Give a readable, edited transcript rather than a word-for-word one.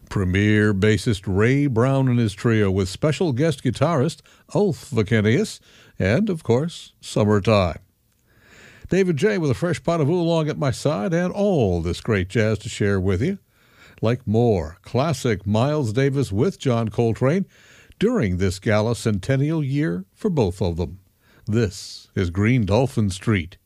Premier bassist Ray Brown and his trio with special guest guitarist Ulf Vakenius, and, of course, Summertime. David J. with a fresh pot of oolong at my side and all this great jazz to share with you. Like more classic Miles Davis with John Coltrane during this gala centennial year for both of them. This is Green Dolphin Street.